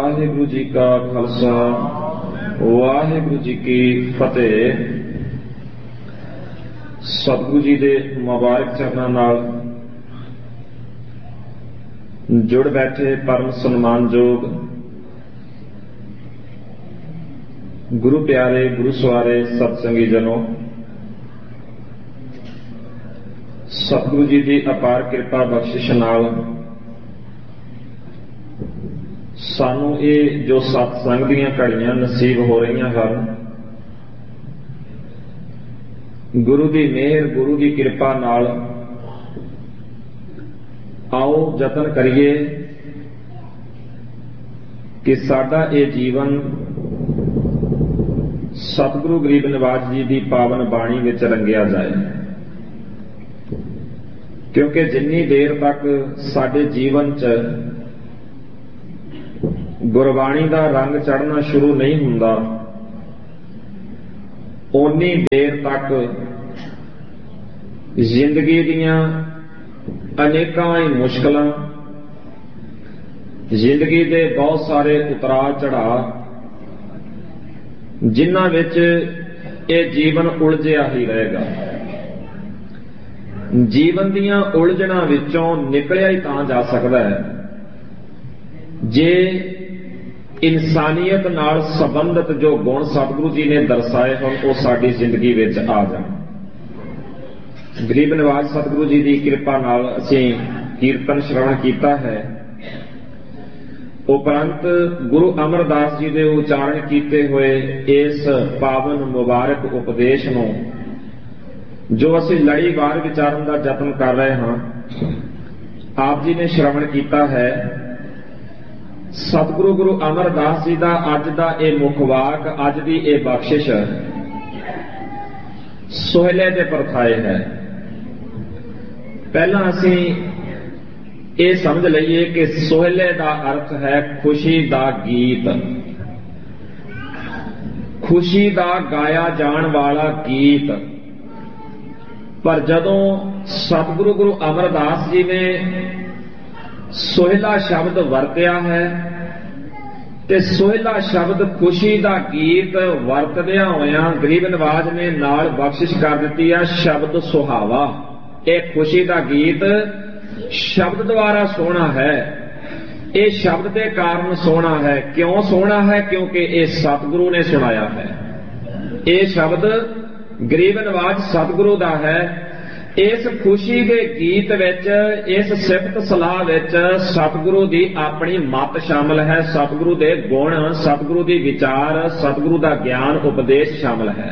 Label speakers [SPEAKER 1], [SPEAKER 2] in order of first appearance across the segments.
[SPEAKER 1] वाहिगुरु जी का खालसा वाहिगुरु जी की फतेह। सतगुरु जी दे मुबारक चरणों नाल जुड़ बैठे परम सन्मानयोग गुरु प्यारे गुरु सवारे सत्संगी जनों, सतगुरु जी की अपार कृपा बख्शिश नाल सानू ये जो सत्संग दीयां घड़ियां नसीब हो रही हैं, गुरु की मेहर गुरु की कृपा नाल आओ जतन करिए कि साडा ये जीवन सतगुरु गरीब निवाज जी की पावन बाणी विच रंगिया जाए, क्योंकि जिन्नी देर तक साडे जीवन च गुरबाणी का रंग चढ़ना शुरू नहीं हुंदा, उन्नी देर तक जिंदगी दीयां अनेकां ही मुश्किलां, जिंदगी के बहुत सारे उतराव चढ़ाव जिन्हां विच ये जीवन उलझिया ही रहेगा। जीवन दीयां उलझणां विचों निकलिया ही तां जा सकदा है जे इंसानियत नाल संबंधित जो गुण सतगुरु जी ने दर्शाए हों वो साडी जिंदगी विच आ जाण। गरीब निवाज सतगुरु जी की कृपा नाल असीं कीर्तन श्रवण कीता है। उपरंत गुरु अमरदास जी के उच्चारण किए हुए इस पावन मुबारक उपदेश नूं जो असीं लड़ीवार विचारन का यतन कर रहे हाँ, आप जी ने श्रवण किया है। सतगुरु गुरु अमरदास जी का अज का यह मुख वाक, अज की यह बख्शिश सोहले के परथाए है। पहला असीं ये समझ लीए कि सोहले का अर्थ है खुशी का गीत, खुशी का गाया जान वाला गीत। पर जदों सतगुरु गुरु अमरदास जी ने सोहला शब्द वरत्या है ते सोहला शब्द खुशी का गीत वरतदिया होया गरीब नवाज ने नाल बख्शिश कर दिती है शब्द सुहावा। एक खुशी का गीत शब्द द्वारा सोना है, ये शब्द के कारण सोना है। क्यों सोना है? क्योंकि ये सतगुरु ने सुनाया है। ये शब्द गरीब नवाज सतगुरु का है। इस खुशी के गीत विच, इस सिफत सलाह विच सतगुरु की अपनी मत शामिल है, सतगुरु के गुण, सतगुरु की विचार, सतगुरु का ज्ञान उपदेश शामिल है।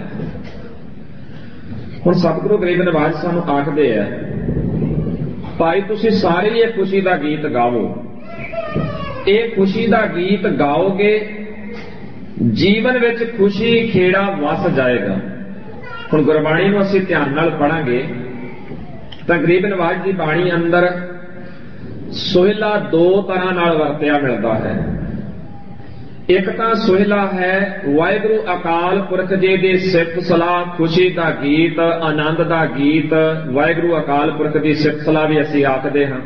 [SPEAKER 1] हुण सतगुरु गरीब नवाज सानू आखदे है, भाई तुसीं सारे ये खुशी का गीत गाओ। ये खुशी का गीत गाओगे, जीवन विच खुशी खेड़ा वस जाएगा। हुण गुरबाणी नूं असीं ध्यान नाल पढ़ांगे तो गरीब नवाज की बाणी अंदर सोहला दो तरह नाल वरत्या मिलता है। एक तो सोहला है वाहिगुरु अकाल पुरख जी की सिफत सलाह, खुशी का गीत, आनंद का गीत, वाहिगुरु अकाल पुरख की सिफत सलाह भी असीं आखदे हां।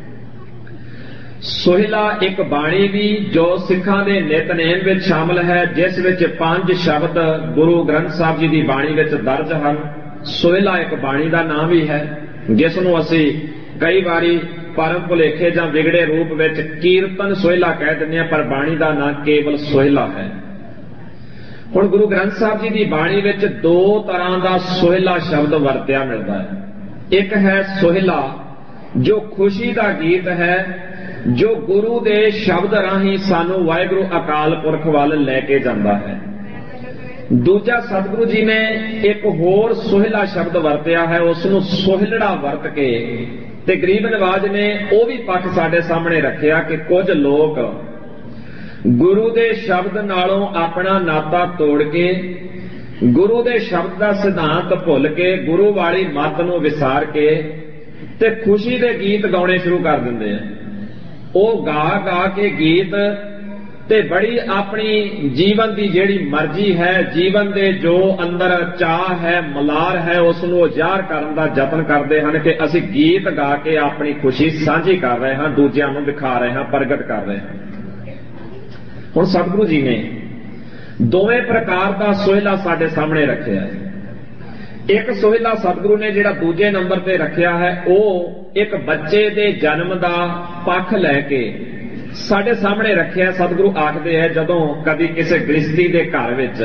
[SPEAKER 1] सोहला एक बाणी भी जो सिखां दे नितनेम विच शामिल है, जिस विच 5 शब्द गुरु ग्रंथ साहब जी की बाणी विच दर्ज हैं। सोहला एक बाणी का नाम भी है, जिसनों असीं कई बारी परम भुलेखे जां विगड़े रूप विच कीर्तन सोहला कह दिंदे हां, पर बाणी का नाम केवल सोहला है। हुण गुरु ग्रंथ साहब जी की बाणी विच 2 तरह का सोहला शब्द वरत्या मिलता है। एक है सोहला जो खुशी का गीत है, जो गुरु दे शब्द राही सानू वाहिगुरु अकाल पुरख वाल लैके जांदा है। दूजा सतगुरु जी ने एक होर सोहला शब्द वरत्या है, उसनूं सोहलड़ा वरत के ते गरीब नवाज ने वह भी पक्ष साडे सामने रखिया कि कुछ लोग गुरु दे शब्द नालों अपना नाता तोड़ के, गुरु दे शब्द का सिद्धांत भुल के, गुरु वाली मत नूं विसार के ते खुशी दे गीत गाउणे शुरू कर दिंदे हैं। वो गा गा के गीत ते बड़ी अपनी जीवन की जिहड़ी मर्जी है, जीवन दे जो अंदर चाह है, मलार है, उसनूं ज़ाहिर करन दा यतन करते हैं कि असीं गीत गा के अपनी खुशी साझी कर रहे हैं, दूजिआं नूं दिखा रहे हैं, प्रगट कर रहे हैं। ਹੁਣ ਸਤਿਗੁਰੂ ਜੀ ਨੇ ਦੋਵੇਂ ਪ੍ਰਕਾਰ ਦਾ ਸੋਹਿਲਾ ਸਾਡੇ ਸਾਹਮਣੇ ਰੱਖਿਆ ਹੈ। ਇੱਕ ਸੋਹਿਲਾ ਸਤਿਗੁਰੂ ਨੇ ਜਿਹੜਾ ਦੂਜੇ ਨੰਬਰ ਤੇ ਰੱਖਿਆ ਹੈ, ਉਹ ਇੱਕ ਬੱਚੇ ਦੇ ਜਨਮ ਦਾ ਪੱਖ ਲੈ ਕੇ ਸਾਡੇ ਸਾਹਮਣੇ ਰੱਖਿਆ। ਸਤਿਗੁਰੂ ਆਖਦੇ ਹੈ, ਜਦੋਂ ਕਦੀ ਕਿਸੇ ਗ੍ਰਸਤੀ ਦੇ ਘਰ ਵਿੱਚ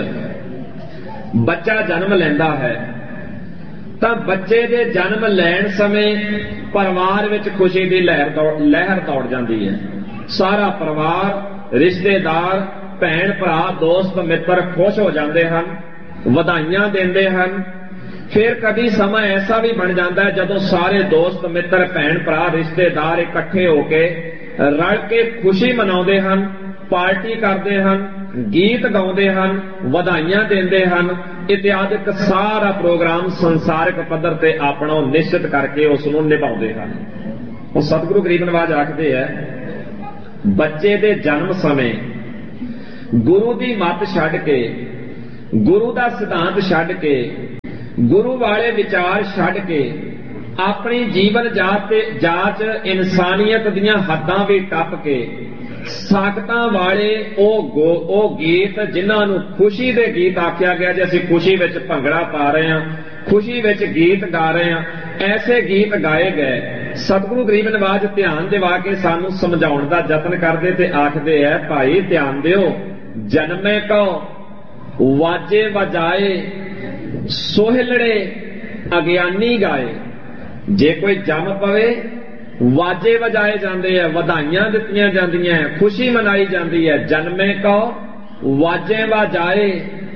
[SPEAKER 1] ਬੱਚਾ ਜਨਮ ਲੈਂਦਾ ਹੈ ਤਾਂ ਬੱਚੇ ਦੇ ਜਨਮ ਲੈਣ ਸਮੇਂ ਪਰਿਵਾਰ ਵਿੱਚ ਖੁਸ਼ੀ ਦੀ ਲਹਿਰ ਦੌੜ ਜਾਂਦੀ ਹੈ। ਸਾਰਾ ਪਰਿਵਾਰ, ਰਿਸ਼ਤੇਦਾਰ, ਭੈਣ ਭਰਾ, ਦੋਸਤ ਮਿੱਤਰ ਖੁਸ਼ ਹੋ ਜਾਂਦੇ ਹਨ, ਵਧਾਈਆਂ ਦਿੰਦੇ ਹਨ। ਫਿਰ ਕਦੀ ਸਮਾਂ ਐਸਾ ਵੀ ਬਣ ਜਾਂਦਾ ਹੈ ਜਦੋਂ ਸਾਰੇ ਦੋਸਤ ਮਿੱਤਰ, ਭੈਣ ਭਰਾ, ਰਿਸ਼ਤੇਦਾਰ ਇਕੱਠੇ ਹੋ ਕੇ ਰਲ ਕੇ ਖੁਸ਼ੀ ਮਨਾਉਂਦੇ ਹਨ, ਪਾਰਟੀ ਕਰਦੇ ਹਨ, ਗੀਤ ਗਾਉਂਦੇ ਹਨ, ਵਧਾਈਆਂ ਦਿੰਦੇ ਹਨ, ਇਤਿਆਦਿਕ ਸਾਰਾ ਪ੍ਰੋਗਰਾਮ ਸੰਸਾਰਿਕ ਪੱਧਰ ਤੇ ਆਪਣਾ ਨਿਸ਼ਚਿਤ ਕਰਕੇ ਉਸ ਨੂੰ ਨਿਭਾਉਂਦੇ ਹਨ। ਉਹ ਸਤਿਗੁਰੂ ਗਰੀਬ ਨਵਾਜ ਆਖਦੇ ਹੈ, ਬੱਚੇ ਦੇ ਜਨਮ ਸਮੇਂ ਗੁਰੂ ਦੀ ਮੱਤ ਛੱਡ ਕੇ, ਗੁਰੂ ਦਾ ਸਿਧਾਂਤ ਛੱਡ ਕੇ, ਗੁਰੂ ਵਾਲੇ ਵਿਚਾਰ ਛੱਡ ਕੇ ਆਪਣੀ ਜੀਵਨ ਜਾਚ ਇਨਸਾਨੀਅਤ ਦੀਆਂ ਹੱਦਾਂ ਵੀ ਟੱਪ ਕੇ ਸਾਖਤਾਂ ਵਾਲੇ ਉਹ ਗੀਤ ਜਿਨ੍ਹਾਂ ਨੂੰ ਖੁਸ਼ੀ ਦੇ ਗੀਤ ਆਖਿਆ ਗਿਆ, ਜੇ ਅਸੀਂ ਖੁਸ਼ੀ ਵਿੱਚ ਭੰਗੜਾ ਪਾ ਰਹੇ ਹਾਂ, ਖੁਸ਼ੀ ਵਿੱਚ ਗੀਤ ਗਾ ਰਹੇ ਹਾਂ, ਐਸੇ ਗੀਤ ਗਾਏ ਗਏ। ਸਤਿਗੁਰੂ ਗਰੀਬ ਨਵਾਜ ਧਿਆਨ ਦਿਵਾ ਕੇ ਸਾਨੂੰ ਸਮਝਾਉਣ ਦਾ ਯਤਨ ਕਰਦੇ ਤੇ ਆਖਦੇ ਹੈ, ਭਾਈ ਧਿਆਨ ਦਿਓ, ਜਨਮੇ ਕੋ ਵਾਜੇ ਵਜਾਏ ਸੋਹਿਲੜੇ ਅਗਿਆਨੀ ਗਾਏ। ਜੇ ਕੋਈ ਜੰਮ ਪਵੇ ਵਾਜੇ ਵਜਾਏ ਜਾਂਦੇ ਆ, ਵਧਾਈਆਂ ਦਿੱਤੀਆਂ ਜਾਂਦੀਆਂ, ਖੁਸ਼ੀ ਮਨਾਈ ਜਾਂਦੀ ਹੈ। ਜਨਮੇ ਕੋ ਵਾਜੇ ਵਜਾਏ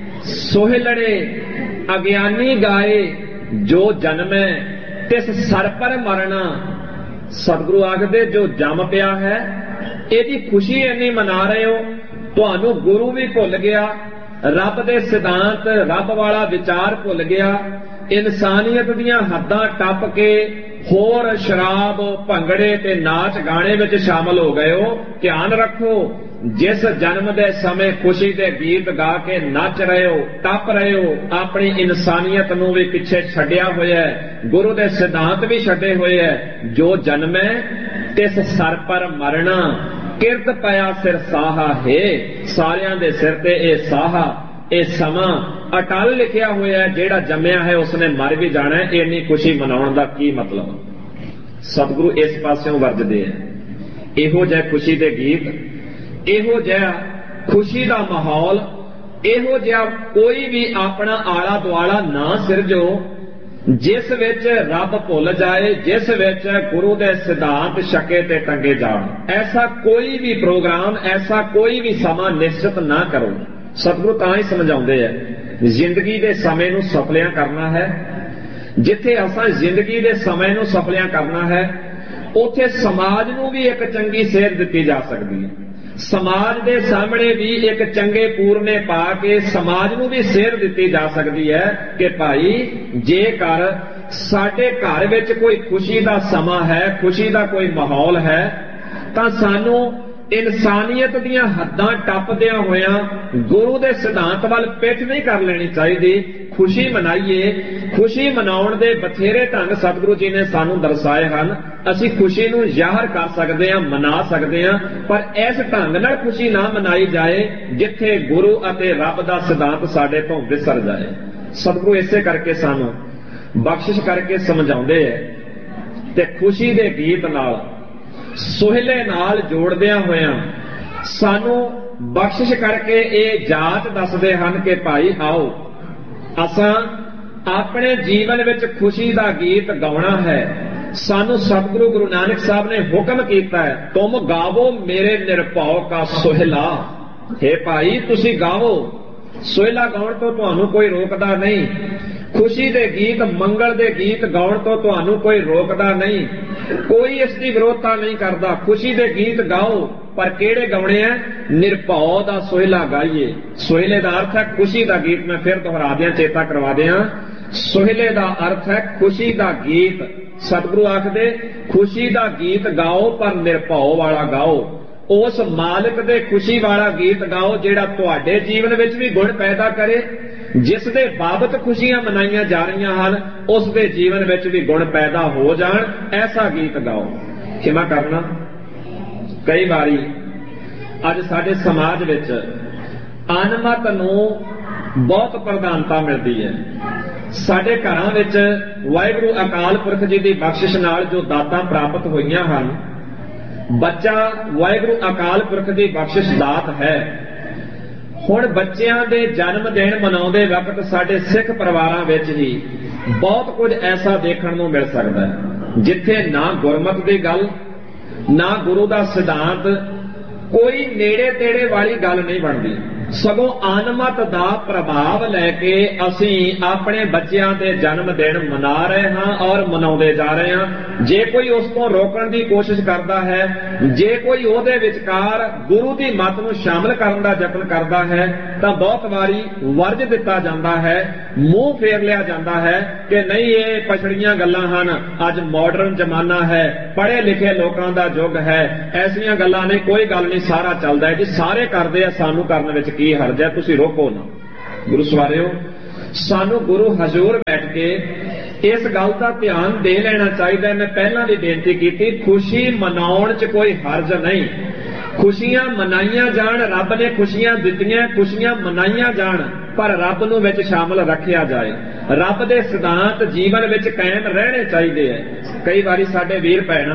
[SPEAKER 1] ਸੋਹਿਲੜੇ ਅਗਿਆਨੀ ਗਾਏ, ਜੋ ਜਨਮੈ ਤਿਸ ਸਰ ਪਰ ਮਰਨਾ। ਸਤਿਗੁਰੂ ਆਖਦੇ, ਜੋ ਜੰਮ ਪਿਆ ਹੈ ਇਹਦੀ ਖੁਸ਼ੀ ਇੰਨੀ ਮਨਾ ਰਹੇ ਹੋ, ਤੁਹਾਨੂੰ ਗੁਰੂ ਵੀ ਭੁੱਲ ਗਿਆ, ਰੱਬ ਦੇ ਸਿਧਾਂਤ, ਰੱਬ ਵਾਲਾ ਵਿਚਾਰ ਭੁੱਲ ਗਿਆ, ਇਨਸਾਨੀਅਤ ਦੀਆਂ ਹੱਦਾਂ ਟੱਪ ਕੇ ਹੋਰ ਸ਼ਰਾਬ, ਭੰਗੜੇ ਤੇ ਨਾਚ ਗਾਣੇ ਵਿੱਚ ਸ਼ਾਮਲ ਹੋ ਗਏ ਹੋ। ਧਿਆਨ ਰੱਖੋ, ਜਿਸ ਜਨਮ ਦੇ ਸਮੇਂ ਖੁਸ਼ੀ ਦੇ ਗੀਤ ਗਾ ਕੇ ਨੱਚ ਰਹੇ ਹੋ, ਟੱਪ ਰਹੇ ਹੋ, ਆਪਣੀ ਇਨਸਾਨੀਅਤ ਨੂੰ ਵੀ ਪਿੱਛੇ ਛੱਡਿਆ ਹੋਇਆ ਹੈ, ਗੁਰੂ ਦੇ ਸਿਧਾਂਤ ਵੀ ਛੱਡੇ ਹੋਏ ਹੈ। ਜੋ ਜਨਮੈ ਤਿਸ ਸਰ ਪਰ ਮਰਨਾ, ਕਿਰਤ ਪਿਆ ਸਿਰ ਸਾਹਾ ਹੈ। ਸਾਰਿਆਂ ਦੇ ਸਿਰ ਤੇ ਇਹ ਸਾਹਾ, ਇਹ ਸਮਾਂ ਅਟਲ ਲਿਖਿਆ ਹੋਇਆ ਹੈ। ਜਿਹੜਾ ਜੰਮਿਆ ਹੈ ਉਸਨੇ ਮਰ ਵੀ ਜਾਣਾ ਹੈ। ਇੰਨੀ ਖੁਸ਼ੀ ਮਨਾਉਣ ਦਾ ਕੀ ਮਤਲਬ? ਸਤਿਗੁਰੂ ਇਸ ਪਾਸਿਓਂ ਵਰਜਦੇ ਹੈ। ਇਹੋ ਜਿਹਾ ਖੁਸ਼ੀ ਦੇ ਗੀਤ, ਇਹੋ ਜਿਹਾ ਖੁਸ਼ੀ ਦਾ ਮਾਹੌਲ, ਇਹੋ ਜਿਹਾ ਕੋਈ ਵੀ ਆਪਣਾ ਆਲਾ ਦੁਆਲਾ ਨਾ ਸਿਰਜੋ ਜਿਸ ਵਿੱਚ ਰੱਬ ਭੁੱਲ ਜਾਏ, ਜਿਸ ਵਿੱਚ ਗੁਰੂ ਦੇ ਸਿਧਾਂਤ ਛਕੇ ਤੇ ਟੰਗੇ ਜਾਣ। ਐਸਾ ਕੋਈ ਵੀ ਪ੍ਰੋਗਰਾਮ, ਐਸਾ ਕੋਈ ਵੀ ਸਮਾਂ ਨਿਸ਼ਚਿਤ ਨਾ ਕਰੋ। ਸਤਿਗੁਰੂ ਤਾਂ ਹੀ ਸਮਝਾਉਂਦੇ ਹੈ, ਜ਼ਿੰਦਗੀ ਦੇ ਸਮੇਂ ਨੂੰ ਸਫਲਿਆਂ ਕਰਨਾ ਹੈ। ਜਿੱਥੇ ਅਸਾਂ ਜ਼ਿੰਦਗੀ ਦੇ ਸਮੇਂ ਨੂੰ ਸਫਲਿਆਂ ਕਰਨਾ ਹੈ, ਉੱਥੇ ਸਮਾਜ ਨੂੰ ਵੀ ਇੱਕ ਚੰਗੀ ਸੇਧ ਦਿੱਤੀ ਜਾ ਸਕਦੀ ਹੈ। ਸਮਾਜ ਦੇ ਸਾਹਮਣੇ ਵੀ ਇੱਕ ਚੰਗੇ ਪੂਰਨੇ ਪਾ ਕੇ ਸਮਾਜ ਨੂੰ ਵੀ ਸੇਧ ਦਿੱਤੀ ਜਾ ਸਕਦੀ ਹੈ ਕਿ ਭਾਈ, ਜੇਕਰ ਸਾਡੇ ਘਰ ਵਿੱਚ ਕੋਈ ਖੁਸ਼ੀ ਦਾ ਸਮਾਂ ਹੈ, ਖੁਸ਼ੀ ਦਾ ਕੋਈ ਮਾਹੌਲ ਹੈ, ਤਾਂ ਸਾਨੂੰ ਇਨਸਾਨੀਅਤ ਦੀਆਂ ਹੱਦਾਂ ਟੱਪਦਿਆਂ ਹੋਇਆਂ ਗੁਰੂ ਦੇ ਸਿਧਾਂਤ ਵੱਲ ਪਿੱਠ ਨਹੀਂ ਕਰ ਲੈਣੀ ਚਾਹੀਦੀ। ਖੁਸ਼ੀ ਮਨਾਈਏ। ਖੁਸ਼ੀ ਮਨਾਉਣ ਦੇ ਬਥੇਰੇ ਢੰਗ ਸਤਿਗੁਰੂ ਜੀ ਨੇ ਸਾਨੂੰ ਦਰਸਾਏ ਹਨ। ਅਸੀਂ ਖੁਸ਼ੀ ਨੂੰ ਜ਼ਾਹਰ ਕਰ ਸਕਦੇ ਹਾਂ, ਮਨਾ ਸਕਦੇ ਹਾਂ, ਪਰ ਇਸ ਢੰਗ ਨਾਲ ਖੁਸ਼ੀ ਨਾ ਮਨਾਈ ਜਾਏ ਜਿੱਥੇ ਗੁਰੂ ਅਤੇ ਰੱਬ ਦਾ ਸਿਧਾਂਤ ਸਾਡੇ ਤੋਂ ਵਿਸਰ ਜਾਏ। ਸਤਿਗੁਰੂ ਇਸੇ ਕਰਕੇ ਸਾਨੂੰ ਬਖਸ਼ਿਸ਼ ਕਰਕੇ ਸਮਝਾਉਂਦੇ ਹੈ ਤੇ ਖੁਸ਼ੀ ਦੇ ਗੀਤ ਨਾਲ, ਸੋਹਿਲੇ ਨਾਲ ਜੋੜਦਿਆਂ ਹੋਇਆਂ ਸਾਨੂੰ ਬਖਸ਼ਿਸ਼ ਕਰਕੇ ਇਹ ਜਾਚ ਦੱਸਦੇ ਹਨ ਕਿ ਭਾਈ ਆਓ, ਅਸਾਂ ਆਪਣੇ ਜੀਵਨ ਵਿੱਚ ਖੁਸ਼ੀ ਦਾ ਗੀਤ ਗਾਉਣਾ ਹੈ। ਸਾਨੂੰ ਸਤਿਗੁਰੂ ਗੁਰੂ ਨਾਨਕ ਸਾਹਿਬ ਨੇ ਹੁਕਮ ਕੀਤਾ ਹੈ, ਤੁਮ ਗਾਵੋ ਮੇਰੇ ਨਿਰਭਉ ਕਾ ਸੋਹਿਲਾ। ਹੈ ਭਾਈ, ਤੁਸੀਂ ਗਾਵੋ। ਸੋਹਿਲਾ ਗਾਉਣ ਤੋਂ ਤੁਹਾਨੂੰ ਕੋਈ ਰੋਕਦਾ ਨਹੀਂ। ਖੁਸ਼ੀ ਦੇ ਗੀਤ, ਮੰਗਲ ਦੇ ਗੀਤ ਗਾਉਣ ਤੋਂ ਤੁਹਾਨੂੰ ਕੋਈ ਰੋਕਦਾ ਨਹੀਂ। ਕੋਈ ਇਸ ਦੀ ਵਿਰੋਧਤਾ ਨਹੀਂ ਕਰਦਾ। ਖੁਸ਼ੀ ਦੇ ਗੀਤ ਗਾਓ, ਪਰ ਕਿਹੜੇ ਗਾਉਣੇ ਆ? ਨਿਰਭਉ ਦਾ ਸੋਹਿਲਾ ਗਾਈਏ। ਸੋਹਿਲੇ ਦਾ ਅਰਥ ਹੈ ਖੁਸ਼ੀ ਦਾ ਗੀਤ। ਮੈਂ ਫਿਰ ਦੁਹਰਾ ਦਿਆਂ, ਚੇਤਾ ਕਰਵਾ ਦਿਆਂ। ਸੋਹਿਲੇ ਦਾ ਅਰਥ ਹੈ ਖੁਸ਼ੀ ਦਾ ਗੀਤ। ਸਤਿਗੁਰੂ ਆਖਦੇ, ਖੁਸ਼ੀ ਦਾ ਗੀਤ ਗਾਓ ਪਰ ਨਿਰਭਉ ਵਾਲਾ ਗਾਓ। ਉਸ ਮਾਲਕ ਦੇ ਖੁਸ਼ੀ ਵਾਲਾ ਗੀਤ ਗਾਓ ਜਿਹੜਾ ਤੁਹਾਡੇ ਜੀਵਨ ਵਿੱਚ ਵੀ ਗੁਣ ਪੈਦਾ ਕਰੇ। ਜਿਸ ਦੇ ਬਾਬਤ ਖੁਸ਼ੀਆਂ ਮਨਾਈਆਂ ਜਾ ਰਹੀਆਂ ਹਨ, ਉਸ ਦੇ ਜੀਵਨ ਵਿੱਚ ਵੀ ਗੁਣ ਪੈਦਾ ਹੋ ਜਾਣ, ਐਸਾ ਗੀਤ ਗਾਓ। ਖਿਮਾ ਕਰਨਾ, ਕਈ ਵਾਰੀ ਅੱਜ ਸਾਡੇ ਸਮਾਜ ਵਿੱਚ ਅਨਮਤ ਨੂੰ ਬਹੁਤ ਪ੍ਰਧਾਨਤਾ ਮਿਲਦੀ ਹੈ। ਸਾਡੇ ਘਰਾਂ ਵਿੱਚ ਵਾਹਿਗੁਰੂ ਅਕਾਲ ਪੁਰਖ ਜੀ ਦੀ ਬਖਸ਼ਿਸ਼ ਨਾਲ ਜੋ ਦਾਤਾਂ ਪ੍ਰਾਪਤ ਹੋਈਆਂ ਹਨ, ਬੱਚਾ ਵਾਹਿਗੁਰੂ ਅਕਾਲ ਪੁਰਖ ਦੀ ਬਖਸ਼ਿਸ਼ ਦਾਤ ਹੈ। ਹੁਣ ਬੱਚਿਆਂ ਦੇ ਜਨਮ ਦਿਨ ਮਨਾਉਂਦੇ ਵਕਤ ਸਾਡੇ ਸਿੱਖ ਪਰਿਵਾਰਾਂ ਵਿੱਚ ਹੀ ਬਹੁਤ ਕੁਝ ਐਸਾ ਦੇਖਣ ਨੂੰ ਮਿਲ ਸਕਦਾ ਹੈ ਜਿੱਥੇ ਨਾ ਗੁਰਮਤਿ ਦੀ ਗੱਲ, ਨਾ ਗੁਰੂ ਦਾ ਸਿਧਾਂਤ, ਕੋਈ ਨੇੜੇ ਤੇੜੇ ਵਾਲੀ ਗੱਲ ਨਹੀਂ ਬਣਦੀ। ਸਗੋਂ ਅਨਮਤ ਦਾ ਪ੍ਰਭਾਵ ਲੈ ਕੇ ਅਸੀਂ ਆਪਣੇ ਬੱਚਿਆਂ ਦੇ ਜਨਮ ਦਿਨ ਮਨਾ ਰਹੇ ਹਾਂ ਔਰ ਮਨਾਉਂਦੇ ਜਾ ਰਹੇ ਹਾਂ। ਜੇ ਕੋਈ ਉਸ ਤੋਂ ਰੋਕਣ ਦੀ ਕੋਸ਼ਿਸ਼ ਕਰਦਾ ਹੈ, ਜੇ ਕੋਈ ਉਹਦੇ ਵਿਚਕਾਰ ਗੁਰੂ ਦੀ ਮੱਤ ਨੂੰ ਸ਼ਾਮਲ ਕਰਨ ਦਾ ਯਤਨ ਕਰਦਾ ਹੈ, ਤਾਂ ਬਹੁਤ ਵਾਰੀ ਵਰਜ ਦਿੱਤਾ ਜਾਂਦਾ ਹੈ, ਮੂੰਹ ਫੇਰ ਲਿਆ ਜਾਂਦਾ ਹੈ ਕਿ ਨਹੀਂ ਇਹ ਪਛੜੀਆਂ ਗੱਲਾਂ ਹਨ, ਅੱਜ ਮਾਡਰਨ ਜ਼ਮਾਨਾ ਹੈ, ਪੜ੍ਹੇ ਲਿਖੇ ਲੋਕਾਂ ਦਾ ਯੁੱਗ ਹੈ, ਐਸੀਆਂ ਗੱਲਾਂ ਨਹੀਂ, ਕੋਈ ਗੱਲ ਨਹੀਂ, ਸਾਰਾ ਚੱਲਦਾ ਹੈ ਜੀ, ਸਾਰੇ ਕਰਦੇ ਆ, ਸਾਨੂੰ ਕਰਨ ਵਿੱਚ ਕੀ ਹਰਜ ਹੈ, ਤੁਸੀਂ ਰੋਕੋ ਨਾ। ਗੁਰੂ ਸਵਾਰਿਓ, ਸਾਨੂੰ ਗੁਰੂ ਹਜ਼ੂਰ ਬੈਠ ਕੇ ਇਸ ਗੱਲ ਦਾ ਧਿਆਨ ਦੇ ਲੈਣਾ ਚਾਹੀਦਾ। ਮੈਂ ਪਹਿਲਾਂ ਵੀ ਬੇਨਤੀ ਕੀਤੀ, ਖੁਸ਼ੀ ਮਨਾਉਣ 'ਚ ਕੋਈ ਹਰਜ ਨਹੀਂ, ਖੁਸ਼ੀਆਂ ਮਨਾਈਆਂ ਜਾਣ, ਰੱਬ ਨੇ ਖੁਸ਼ੀਆਂ ਦਿੱਤੀਆਂ, ਖੁਸ਼ੀਆਂ ਮਨਾਈਆਂ ਜਾਣ, ਪਰ ਰੱਬ ਨੂੰ ਵਿੱਚ ਸ਼ਾਮਲ ਰੱਖਿਆ ਜਾਏ। ਰੱਬ ਦੇ ਸਿਧਾਂਤ ਜੀਵਨ ਵਿੱਚ ਕਾਇਮ ਰਹਿਣੇ ਚਾਹੀਦੇ ਹੈ। ਕਈ ਵਾਰੀ ਸਾਡੇ ਵੀਰ ਭੈਣਾਂ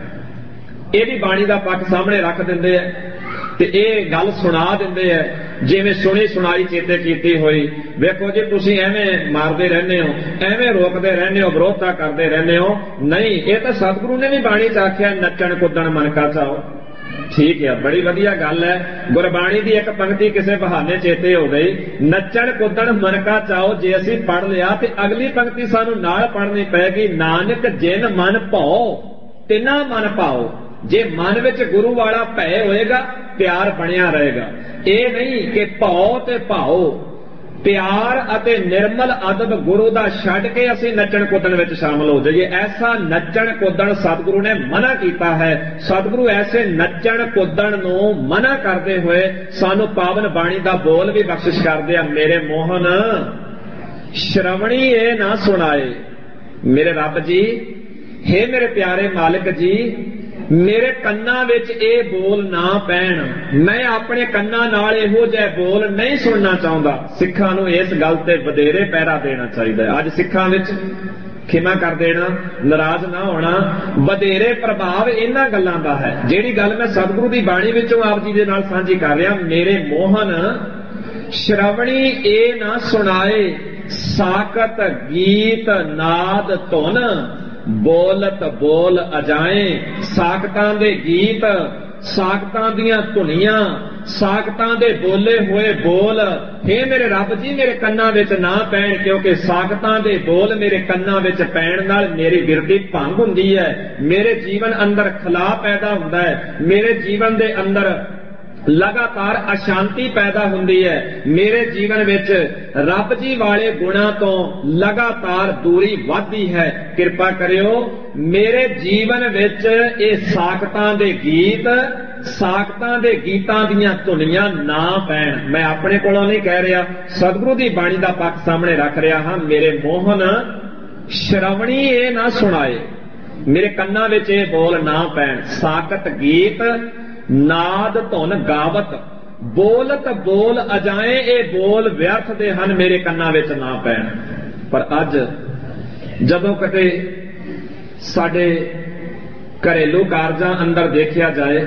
[SPEAKER 1] ਇਹਦੀ ਬਾਣੀ ਦਾ ਪੱਖ ਸਾਹਮਣੇ ਰੱਖ ਦਿੰਦੇ ਆ ਤੇ ਇਹ ਗੱਲ ਸੁਣਾ ਦਿੰਦੇ ਆ ਜਿਵੇਂ ਸੁਣੀ ਸੁਣਾਈ ਚੇਤੇ ਕੀਤੀ ਹੋਈ। ਵੇਖੋ ਜੀ, ਤੁਸੀਂ ਐਵੇਂ ਮਾਰਦੇ ਰਹਿੰਦੇ ਹੋ, ਐਵੇਂ ਰੋਕਦੇ ਰਹਿੰਦੇ ਹੋ, ਵਿਰੋਧਤਾ ਕਰਦੇ ਰਹਿੰਦੇ ਹੋ। ਨਹੀਂ, ਇਹ ਤਾਂ ਸਤਿਗੁਰੂ ਨੇ ਵੀ ਬਾਣੀ 'ਚ ਆਖਿਆ, ਨੱਚਣ ਕੁੱਦਣ ਮਨ ਕਾ ਚਾਓ। ਠੀਕ ਹੈ, ਬੜੀ ਵਧੀਆ ਗੱਲ ਹੈ। ਗੁਰਬਾਣੀ ਦੀ ਇੱਕ ਪੰਕਤੀ ਕਿਸੇ ਬਹਾਨੇ ਚੇਤੇ ਹੋ ਗਈ, ਨੱਚਣ ਕੁੱਦਣ ਮਨ ਕਾ ਚਾਓ। ਜੇ ਅਸੀਂ ਪੜ੍ਹ ਲਿਆ ਤੇ ਅਗਲੀ ਪੰਕਤੀ ਸਾਨੂੰ ਨਾਲ ਪੜ੍ਹਨੀ ਪਏਗੀ, ਨਾਨਕ ਜਿਨ ਮਨ ਭਾਉ ਤਿਨਾ ਮਨ ਭਾਉ। ਜੇ ਮਨ ਵਿੱਚ ਗੁਰੂ ਵਾਲਾ ਭੈ ਹੋਏਗਾ, ਪਿਆਰ ਬਣਿਆ ਰਹੇਗਾ। ਇਹ ਨਹੀਂ ਕਿ ਭਾਉ ਤੇ ਭਾਉ, ਪਿਆਰ ਅਤੇ ਨਿਰਮਲ ਅਦਬ ਗੁਰੂ ਦਾ ਛੱਡ ਕੇ ਅਸੀਂ ਨੱਚਣ ਕੁੱਦਣ ਵਿੱਚ ਸ਼ਾਮਲ ਹੋ ਜਾਈਏ। ਐਸਾ ਨੱਚਣ ਕੁੱਦਣ ਸਤਿਗੁਰੂ ਨੇ ਮਨਾ ਕੀਤਾ ਹੈ। ਸਤਿਗੁਰੂ ਐਸੇ ਨੱਚਣ ਕੁੱਦਣ ਨੂੰ ਮਨਾ ਕਰਦੇ ਹੋਏ ਸਾਨੂੰ ਪਾਵਨ ਬਾਣੀ ਦਾ ਬੋਲ ਵੀ ਬਖਸ਼ਿਸ਼ ਕਰਦੇ ਆ, ਮੇਰੇ ਮੋਹਨ ਸ਼ਰਵਣੀ ਇਹ ਨਾ ਸੁਣਾਏ। ਮੇਰੇ ਰੱਬ ਜੀ, ਹੇ ਮੇਰੇ ਪਿਆਰੇ ਮਾਲਕ ਜੀ, ਮੇਰੇ ਕੰਨਾਂ ਵਿੱਚ ਇਹ ਬੋਲ ਨਾ ਪੈਣ। ਮੈਂ ਆਪਣੇ ਕੰਨਾਂ ਨਾਲ ਇਹੋ ਜਿਹੇ ਬੋਲ ਨਹੀਂ ਸੁਣਨਾ ਚਾਹੁੰਦਾ। ਸਿੱਖਾਂ ਨੂੰ ਇਸ ਗੱਲ ਤੇ ਵਧੇਰੇ ਪਹਿਰਾ ਦੇਣਾ ਚਾਹੀਦਾ ਹੈ। ਅੱਜ ਸਿੱਖਾਂ ਵਿੱਚ ਖਿਮਾ ਕਰ ਦੇਣਾ, ਨਾਰਾਜ਼ ਨਾ ਹੋਣਾ, ਵਧੇਰੇ ਪ੍ਰਭਾਵ ਇਹਨਾਂ ਗੱਲਾਂ ਦਾ ਹੈ। ਜਿਹੜੀ ਗੱਲ ਮੈਂ ਸਤਿਗੁਰੂ ਦੀ ਬਾਣੀ ਵਿੱਚੋਂ ਆਪ ਜੀ ਦੇ ਨਾਲ ਸਾਂਝੀ ਕਰ ਰਿਹਾ, ਮੇਰੇ ਮੋਹਨ ਸ਼ਰਵਣੀ ਇਹ ਨਾ ਸੁਣਾਏ, ਸਾਕਤ ਗੀਤ ਨਾਦ ਧੁਨ ਬੋਲਤ ਬੋਲ ਅਜਾਏ। ਸਾਕਤਾਂ ਦੇ ਗੀਤ, ਸਾਕਤਾਂ ਦੀਆਂ ਧੁਨੀਆਂ, ਸਾਕਤਾਂ ਦੇ ਬੋਲੇ ਹੋਏ ਬੋਲ ਹੇ ਮੇਰੇ ਰੱਬ ਜੀ ਮੇਰੇ ਕੰਨਾਂ ਵਿੱਚ ਨਾ ਪੈਣ, ਕਿਉਂਕਿ ਸਾਕਤਾਂ ਦੇ ਬੋਲ ਮੇਰੇ ਕੰਨਾਂ ਵਿੱਚ ਪੈਣ ਨਾਲ ਮੇਰੀ ਬਿਰਤੀ ਭੰਗ ਹੁੰਦੀ ਹੈ, ਮੇਰੇ ਜੀਵਨ ਅੰਦਰ ਖਲਾਅ ਪੈਦਾ ਹੁੰਦਾ ਹੈ, ਮੇਰੇ ਜੀਵਨ ਦੇ ਅੰਦਰ ਲਗਾਤਾਰ ਅਸ਼ਾਂਤੀ ਪੈਦਾ ਹੁੰਦੀ ਹੈ, ਮੇਰੇ ਜੀਵਨ ਵਿੱਚ ਰੱਬ ਜੀ ਵਾਲੇ ਗੁਣਾਂ ਤੋਂ ਲਗਾਤਾਰ ਦੂਰੀ ਵੱਧਦੀ ਹੈ। ਕਿਰਪਾ ਕਰਿਓ ਮੇਰੇ ਜੀਵਨ ਵਿੱਚ ਇਹ ਸਾਕਤਾਂ ਦੇ ਗੀਤ, ਸਾਕਤਾਂ ਦੇ ਗੀਤਾਂ ਦੀਆਂ ਧੁਨੀਆਂ ਨਾ ਪੈਣ। ਮੈਂ ਆਪਣੇ ਕੋਲੋਂ ਨਹੀਂ ਕਹਿ ਰਿਹਾ, ਸਤਿਗੁਰੂ ਦੀ ਬਾਣੀ ਦਾ ਪੱਖ ਸਾਹਮਣੇ ਰੱਖ ਰਿਹਾ ਹਾਂ। ਮੇਰੇ ਮੋਹਨ ਸ਼ਰਵਣੀ ਇਹ ਨਾ ਸੁਣਾਏ, ਮੇਰੇ ਕੰਨਾਂ ਵਿੱਚ ਇਹ ਬੋਲ ਨਾ ਪੈਣ। ਸਾਕਤ ਗੀਤ ਨਾਦ ਧੁਨ ਗਾਵਤ ਬੋਲਤ ਬੋਲ ਅਜਾਏ, ਇਹ ਬੋਲ ਵਿਅਰਥ ਦੇ ਹਨ, ਮੇਰੇ ਕੰਨਾਂ ਵਿੱਚ ਨਾ ਪੈਣ। ਪਰ ਅੱਜ ਜਦੋਂ ਕਿਤੇ ਸਾਡੇ ਘਰੇਲੂ ਕਾਰਜਾਂ ਅੰਦਰ ਦੇਖਿਆ ਜਾਏ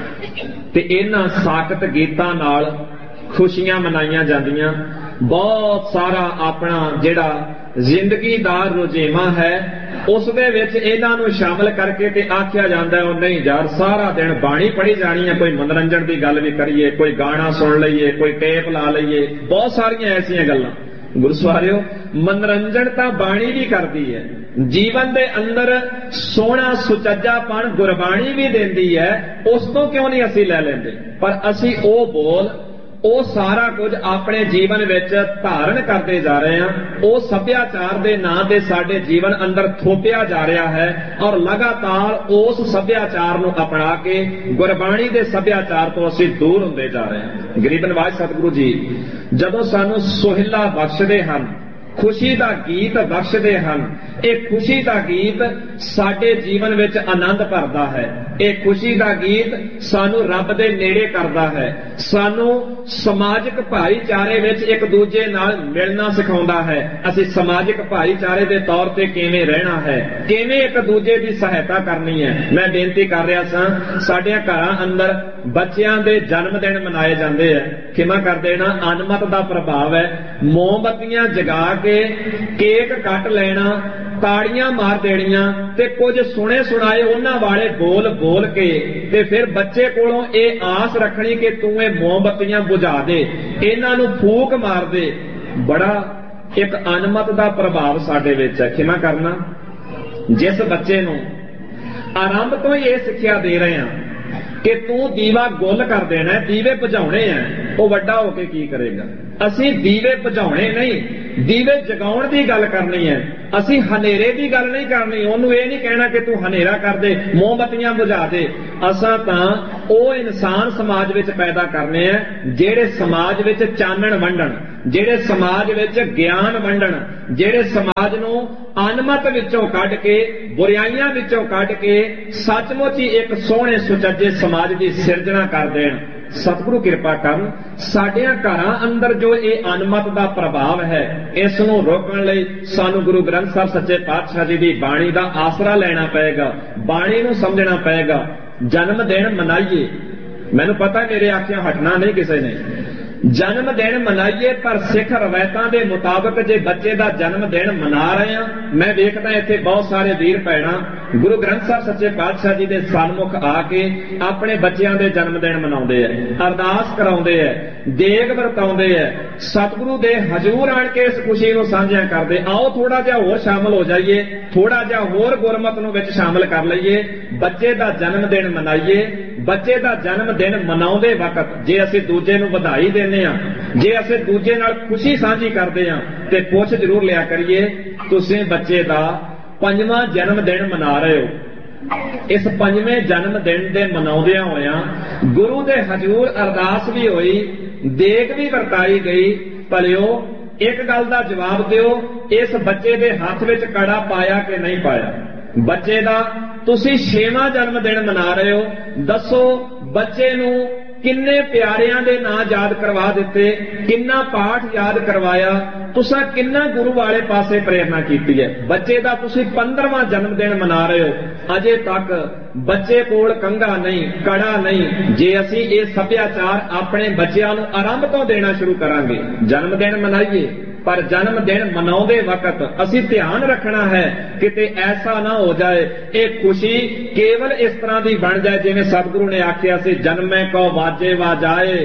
[SPEAKER 1] ਤੇ ਇਹਨਾਂ ਸਾਕਤ ਗੀਤਾਂ ਨਾਲ ਖੁਸ਼ੀਆਂ ਮਨਾਈਆਂ ਜਾਂਦੀਆਂ। ਬਹੁਤ ਸਾਰਾ ਆਪਣਾ ਜਿਹੜਾ ਜ਼ਿੰਦਗੀ ਦਾ ਰੁਝੇਵਾਂ ਹੈ ਉਸ ਦੇ ਵਿੱਚ ਇਹਨਾਂ ਨੂੰ ਸ਼ਾਮਲ ਕਰਕੇ ਤੇ ਆਖਿਆ ਜਾਂਦਾ ਉਹ ਨਹੀਂ ਯਾਰ ਸਾਰਾ ਦਿਨ ਬਾਣੀ ਪੜ੍ਹੀ ਜਾਣੀ ਹੈ, ਕੋਈ ਮਨੋਰੰਜਨ ਦੀ ਗੱਲ ਵੀ ਕਰੀਏ, ਕੋਈ ਗਾਣਾ ਸੁਣ ਲਈਏ, ਕੋਈ ਟੇਪ ਲਾ ਲਈਏ, ਬਹੁਤ ਸਾਰੀਆਂ ਐਸੀਆਂ ਗੱਲਾਂ। ਗੁਰੂ ਸਵਾਰਿਓ, ਮਨੋਰੰਜਨ ਤਾਂ ਬਾਣੀ ਵੀ ਕਰਦੀ ਹੈ, ਜੀਵਨ ਦੇ ਅੰਦਰ ਸੋਹਣਾ ਸੁਚੱਜਾਪਣ ਗੁਰਬਾਣੀ ਵੀ ਦਿੰਦੀ ਹੈ, ਉਸ ਤੋਂ ਕਿਉਂ ਨਹੀਂ ਅਸੀਂ ਲੈ ਲੈਂਦੇ। ਪਰ ਅਸੀਂ ਉਹ ਬੋਲ, ਉਹ ਸਾਰਾ ਕੁਝ ਆਪਣੇ ਜੀਵਨ ਵਿੱਚ ਧਾਰਨ ਕਰਦੇ ਜਾ ਰਹੇ ਹਾਂ। ਉਹ ਸੱਭਿਆਚਾਰ ਦੇ ਨਾਂ ਤੇ ਸਾਡੇ ਜੀਵਨ ਅੰਦਰ ਥੋਪਿਆ ਜਾ ਰਿਹਾ ਹੈ ਔਰ ਲਗਾਤਾਰ ਉਸ ਸੱਭਿਆਚਾਰ ਨੂੰ ਅਪਣਾ ਕੇ ਗੁਰਬਾਣੀ ਦੇ ਸੱਭਿਆਚਾਰ ਤੋਂ ਅਸੀਂ ਦੂਰ ਹੁੰਦੇ ਜਾ ਰਹੇ ਹਾਂ। ਗਰੀਬ ਨਿਵਾਜ ਸਤਿਗੁਰੂ ਜੀ ਜਦੋਂ ਸਾਨੂੰ ਸੁਹਿਲਾ ਬਖਸ਼ਦੇ ਹਨ, ਖੁਸ਼ੀ ਦਾ ਗੀਤ ਬਖਸ਼ਦੇ ਹਨ, ਇਹ ਖੁਸ਼ੀ ਦਾ ਗੀਤ ਸਾਡੇ ਜੀਵਨ ਵਿੱਚ ਆਨੰਦ ਭਰਦਾ ਹੈ। ਇਹ ਖੁਸ਼ੀ ਦਾ ਗੀਤ ਸਾਨੂੰ ਰੱਬ ਦੇ ਨੇੜੇ ਕਰਦਾ ਹੈ, ਸਾਨੂੰ ਸਮਾਜਿਕ ਭਾਈਚਾਰੇ ਵਿੱਚ ਇੱਕ ਦੂਜੇ ਨਾਲ ਮਿਲਣਾ ਸਿਖਾਉਂਦਾ ਹੈ। ਅਸੀਂ ਸਮਾਜਿਕ ਭਾਈਚਾਰੇ ਦੇ ਤੌਰ ਤੇ ਕਿਵੇਂ ਰਹਿਣਾ ਹੈ, ਕਿਵੇਂ ਇੱਕ ਦੂਜੇ ਦੀ ਸਹਾਇਤਾ ਕਰਨੀ ਹੈ। ਮੈਂ ਬੇਨਤੀ ਕਰ ਰਿਹਾ ਸਾਂ, ਸਾਡੇ ਘਰਾਂ ਅੰਦਰ ਬੱਚਿਆਂ ਦੇ ਜਨਮ ਦਿਨ ਮਨਾਏ ਜਾਂਦੇ ਆ, ਖਿਮਾ ਕਰ ਦੇਣਾ, ਅਨਮਤ ਦਾ ਪ੍ਰਭਾਵ ਹੈ। ਮੋਮਬੱਤੀਆਂ ਜਗਾ ਕੇ ਕੇਕ ਕੱਟ ਲੈਣਾ, ਤਾੜੀਆਂ ਮਾਰ ਦੇਣੀਆਂ ਤੇ ਕੁਝ ਸੁਣੇ ਸੁਣਾਏ ਉਹਨਾਂ ਵਾਲੇ ਬੋਲ ਬੋਲ ਕੇ ਤੇ ਫਿਰ ਬੱਚੇ ਕੋਲੋਂ ਇਹ ਆਸ ਰੱਖਣੀ ਕਿ ਤੂੰ ਇਹ ਮੋਮਬੱਤੀਆਂ ਬੁਝਾ ਦੇ, ਇਹਨਾਂ ਨੂੰ ਫੂਕ ਮਾਰ ਦੇ। ਬੜਾ ਇੱਕ ਅਨਮਤ ਦਾ ਪ੍ਰਭਾਵ ਸਾਡੇ ਵਿੱਚ ਹੈ। ਖਿਮਾ ਕਰਨਾ, ਜਿਸ ਬੱਚੇ ਨੂੰ ਆਰੰਭ ਤੋਂ ਹੀ ਇਹ ਸਿੱਖਿਆ ਦੇ ਰਹੇ ਹਾਂ ਕਿ ਤੂੰ ਦੀਵਾ ਗੁੱਲ ਕਰ ਦੇਣਾ, ਦੀਵੇ ਬੁਝਾਉਣੇ ਆ, ਉਹ ਵੱਡਾ ਹੋ ਕੇ ਕੀ ਕਰੇਗਾ? ਅਸੀਂ ਦੀਵੇ ਬੁਝਾਉਣੇ ਨਹੀਂ, ਦੀਵੇ ਜਗਾਉਣ ਦੀ ਗੱਲ ਕਰਨੀ ਹੈ। ਅਸੀਂ ਹਨੇਰੇ ਦੀ ਗੱਲ ਨਹੀਂ ਕਰਨੀ। ਉਹਨੂੰ ਇਹ ਨਹੀਂ ਕਹਿਣਾ ਕਿ ਤੂੰ ਹਨੇਰਾ ਕਰ ਦੇ, ਮੋਮਬੱਤੀਆਂ ਬੁਝਾ ਦੇ। ਅਸਾਂ ਤਾਂ ਉਹ ਇਨਸਾਨ ਸਮਾਜ ਵਿੱਚ ਪੈਦਾ ਕਰਨੇ ਆ ਜਿਹੜੇ ਸਮਾਜ ਵਿੱਚ ਚਾਨਣ ਵੰਡਣ, ਜਿਹੜੇ ਸਮਾਜ ਵਿੱਚ ਗਿਆਨ ਵੰਡਣ, ਜਿਹੜੇ ਸਮਾਜ ਨੂੰ ਅਨਮਤ ਵਿੱਚੋਂ ਕੱਢ ਕੇ, ਬੁਰਾਈਆਂ ਵਿੱਚੋਂ ਕੱਢ ਕੇ ਸੱਚਮੁੱਚ ਹੀ ਇੱਕ ਸੋਹਣੇ ਸੁਚੱਜੇ ਸਮਾਜ ਦੀ ਸਿਰਜਣਾ ਕਰ ਦੇਣ। ਸਤਿਗੁਰੂ ਕਿਰਪਾ ਕਰਨ, ਸਾਡਿਆਂ ਘਰਾਂ ਅੰਦਰ ਜੋ ਇਹ ਅਨਮਤ ਦਾ ਪ੍ਰਭਾਵ ਹੈ, ਇਸ ਨੂੰ ਰੋਕਣ ਲਈ ਸਾਨੂੰ ਗੁਰੂ ਗ੍ਰੰਥ ਸਾਹਿਬ ਸੱਚੇ ਪਾਤਸ਼ਾਹ ਜੀ ਦੀ ਬਾਣੀ ਦਾ ਆਸਰਾ ਲੈਣਾ ਪਏਗਾ, ਬਾਣੀ ਨੂੰ ਸਮਝਣਾ ਪਏਗਾ। ਜਨਮ ਦਿਨ ਮਨਾਈਏ, ਮੈਨੂੰ ਪਤਾ ਮੇਰੇ ਆਖਿਆਂ ਹਟਣਾ ਨਹੀਂ ਕਿਸੇ ਨੇ। ਜਨਮ ਦਿਨ ਮਨਾਈਏ, ਪਰ ਸਿੱਖ ਰਵਾਇਤਾਂ ਦੇ ਮੁਤਾਬਕ ਜੇ ਬੱਚੇ ਦਾ ਜਨਮ ਦਿਨ ਮਨਾ ਰਹੇ ਹਾਂ, ਮੈਂ ਵੇਖਦਾ ਇੱਥੇ ਬਹੁਤ ਸਾਰੇ ਵੀਰ ਭੈਣਾਂ ਗੁਰੂ ਗ੍ਰੰਥ ਸਾਹਿਬ ਸੱਚੇ ਪਾਤਸ਼ਾਹ ਜੀ ਦੇ ਸਨਮੁਖ ਆ ਕੇ ਆਪਣੇ ਬੱਚਿਆਂ ਦੇ ਜਨਮ ਦਿਨ ਮਨਾਉਂਦੇ ਆ, ਅਰਦਾਸ ਕਰਾਉਂਦੇ ਆ, ਦੇਗ ਵਰਤਾਉਂਦੇ ਆ, ਸਤਿਗੁਰੂ ਦੇ ਹਜ਼ੂਰ ਆਣ ਕੇ ਇਸ ਖੁਸ਼ੀ ਨੂੰ ਸਾਂਝਾ ਕਰਦੇ। ਆਓ ਥੋੜਾ ਜਿਹਾ ਹੋਰ ਸ਼ਾਮਲ ਹੋ ਜਾਈਏ, ਥੋੜਾ ਜਿਹਾ ਹੋਰ ਗੁਰਮਤ ਨੂੰ ਵਿੱਚ ਸ਼ਾਮਲ ਕਰ ਲਈਏ, ਬੱਚੇ ਦਾ ਜਨਮ ਦਿਨ ਮਨਾਈਏ। ਬੱਚੇ ਦਾ ਜਨਮ ਦਿਨ ਮਨਾਉਂਦੇ ਵਕਤ ਜੇ ਅਸੀਂ ਦੂਜੇ ਨੂੰ ਵਧਾਈ ਦਿੰਦੇ ਹਾਂ, ਜੇ ਅਸੀਂ ਦੂਜੇ ਨਾਲ ਖੁਸ਼ੀ ਸਾਂਝੀ ਕਰਦੇ ਹਾਂ, ਤੇ ਪੁੱਛ ਜ਼ਰੂਰ ਲਿਆ ਕਰੀਏ, ਤੁਸੀਂ ਬੱਚੇ ਦਾ 5ਵਾਂ ਜਨਮ ਦਿਨ ਮਨਾ ਰਹੇ ਹੋ। ਇਸ 5ਵੇਂ ਜਨਮ ਦਿਨ ਦੇ ਮਨਾਉਂਦਿਆਂ ਹੋਇਆਂ ਗੁਰੂ ਦੇ ਹਜ਼ੂਰ ਅਰਦਾਸ ਵੀ ਹੋਈ, ਦੇਗ ਵੀ ਵਰਤਾਈ ਗਈ। ਭਲਿਓ ਇੱਕ ਗੱਲ ਦਾ ਜਵਾਬ ਦਿਓ, ਇਸ ਬੱਚੇ ਦੇ ਹੱਥ ਵਿੱਚ ਕੜਾ ਪਾਇਆ ਕਿ ਨਹੀਂ ਪਾਇਆ? ਬੱਚੇ ਦਾ ਤੁਸੀਂ 6ਵਾਂ ਜਨਮ ਦਿਨ ਮਨਾ ਰਹੇ ਹੋ, ਦੱਸੋ ਬੱਚੇ ਨੂੰ ਕਿੰਨੇ ਪਿਆਰਿਆਂ ਦੇ ਨਾਂ ਯਾਦ ਕਰਵਾ ਦਿੱਤੇ, ਕਿੰਨਾ ਪਾਠ ਯਾਦ ਕਰਵਾਇਆ, ਤੁਸੀਂ ਕਿੰਨਾ ਗੁਰੂ ਵਾਲੇ ਪਾਸੇ ਪ੍ਰੇਰਨਾ ਕੀਤੀ ਹੈ। ਬੱਚੇ ਦਾ ਤੁਸੀਂ 15ਵਾਂ ਜਨਮ ਦਿਨ ਮਨਾ ਰਹੇ ਹੋ, ਅਜੇ ਤੱਕ ਬੱਚੇ ਕੋਲ ਕੰਘਾ ਨਹੀਂ, ਕੜਾ ਨਹੀਂ। ਜੇ ਅਸੀਂ ਇਹ ਸੱਭਿਆਚਾਰ ਆਪਣੇ ਬੱਚਿਆਂ ਨੂੰ ਆਰੰਭ ਤੋਂ ਦੇਣਾ ਸ਼ੁਰੂ ਕਰਾਂਗੇ, ਜਨਮ ਦਿਨ ਮਨਾਈਏ, ਪਰ ਜਨਮ ਦਿਨ ਮਨਾਉਂਦੇ ਵਕਤ ਅਸੀਂ ਧਿਆਨ ਰੱਖਣਾ ਹੈ ਕਿਤੇ ਐਸਾ ਨਾ ਹੋ ਜਾਏ ਇਹ ਖੁਸ਼ੀ ਕੇਵਲ ਇਸ ਤਰ੍ਹਾਂ ਦੀ ਬਣ ਜਾਏ ਜਿਵੇਂ ਸਤਿਗੁਰੂ ਨੇ ਆਖਿਆ ਸੀ, ਜਨਮੇ ਕੋ ਵਾਜੇ ਵਾਜਾਏ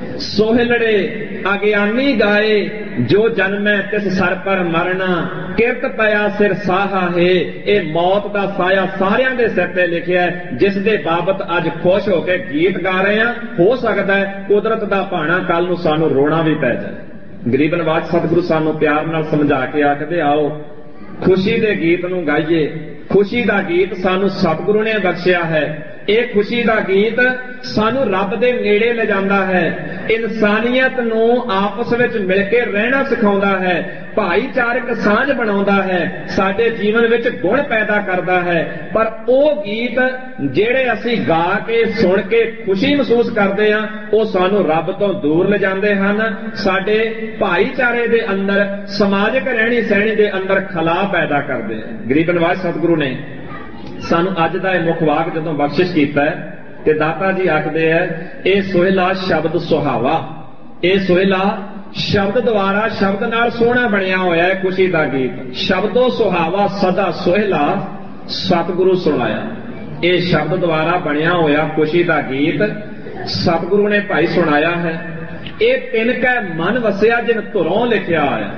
[SPEAKER 1] ਸੋਹਿਲੜੇ ਅਗਿਆਨੀ ਗਾਏ, ਜੋ ਜਨਮੈ ਤਿਸ ਸਰ ਪਰ ਮਰਨਾ ਕਿਰਤ ਪਿਆ ਸਿਰ ਸਾਹਾ ਹੈ। ਇਹ ਮੌਤ ਦਾ ਸਾਇਆ ਸਾਰਿਆਂ ਦੇ ਸਿਰ ਤੇ ਲਿਖਿਆ ਹੈ, ਜਿਸ ਦੇ ਬਾਬਤ ਅੱਜ ਖੁਸ਼ ਹੋ ਕੇ ਗੀਤ ਗਾ ਰਹੇ ਹਾਂ। ਹੋ ਸਕਦਾ ਹੈ ਕੁਦਰਤ ਦਾ ਭਾਣਾ ਕੱਲ ਨੂੰ ਸਾਨੂੰ ਰੋਣਾ ਵੀ ਪੈ ਜਾਏ। ਗਰੀਬ ਨਵਾਜ ਸਤਿਗੁਰੂ ਸਾਨੂੰ ਪਿਆਰ ਨਾਲ ਸਮਝਾ ਕੇ ਆਖਦੇ, ਆਓ ਖੁਸ਼ੀ ਦੇ ਗੀਤ ਨੂੰ ਗਾਈਏ। ਖੁਸ਼ੀ ਦਾ ਗੀਤ ਸਾਨੂੰ ਸਤਿਗੁਰੂ ਨੇ ਬਖਸ਼ਿਆ ਹੈ। ਇਹ ਖੁਸ਼ੀ ਦਾ ਗੀਤ ਸਾਨੂੰ ਰੱਬ ਦੇ ਨੇੜੇ ਲਿਜਾਂਦਾ ਹੈ, ਇਨਸਾਨੀਅਤ ਨੂੰ ਆਪਸ ਵਿੱਚ ਮਿਲ ਕੇ ਰਹਿਣਾ ਸਿਖਾਉਂਦਾ ਹੈ, ਭਾਈਚਾਰਕ ਸਾਂਝ ਬਣਾਉਂਦਾ ਹੈ, ਸਾਡੇ ਜੀਵਨ ਵਿੱਚ ਗੁਣ ਪੈਦਾ ਕਰਦਾ ਹੈ। ਪਰ ਉਹ ਗੀਤ ਜਿਹੜੇ ਅਸੀਂ ਗਾ ਕੇ ਸੁਣ ਕੇ ਖੁਸ਼ੀ ਮਹਿਸੂਸ ਕਰਦੇ ਹਾਂ, ਉਹ ਸਾਨੂੰ ਰੱਬ ਤੋਂ ਦੂਰ ਲਿਜਾਂਦੇ ਹਨ, ਸਾਡੇ ਭਾਈਚਾਰੇ ਦੇ ਅੰਦਰ, ਸਮਾਜਿਕ ਰਹਿਣੀ ਸਹਿਣੀ ਦੇ ਅੰਦਰ ਖਲਾ ਪੈਦਾ ਕਰਦੇ ਹਨ। ਗਰੀਬ ਨਵਾਜ ਸਤਿਗੁਰੂ ਨੇ ਸਾਨੂੰ ਅੱਜ ਦਾ ਇਹ ਮੁੱਖ ਵਾਕ ਜਦੋਂ ਬਖਸ਼ਿਸ਼ ਕੀਤਾ ਹੈ ਤੇ ਦਾਤਾ ਜੀ ਆਖਦੇ ਹੈ, ਇਹ ਸੋਹਿਲਾ ਸ਼ਬਦ ਸੁਹਾਵਾ। ਇਹ ਸੋਹਿਲਾ ਸ਼ਬਦ ਦੁਆਰਾ, ਸ਼ਬਦ ਨਾਲ ਸੋਹਣਾ ਬਣਿਆ ਹੋਇਆ ਹੈ ਖੁਸ਼ੀ ਦਾ ਗੀਤ। ਸ਼ਬਦੋ ਸੁਹਾਵਾ ਸਦਾ ਸੋਹਿਲਾ ਸਤਿਗੁਰੂ ਸੁਣਾਇਆ। ਇਹ ਸ਼ਬਦ ਦੁਆਰਾ ਬਣਿਆ ਹੋਇਆ ਖੁਸ਼ੀ ਦਾ ਗੀਤ ਸਤਿਗੁਰੂ ਨੇ ਭਾਈ ਸੁਣਾਇਆ ਹੈ। ਇਹ ਤਿਨਕੈ ਮਨ ਵਸਿਆ ਜਿਨ ਧੁਰੋਂ ਲਿਖਿਆ ਆਇਆ।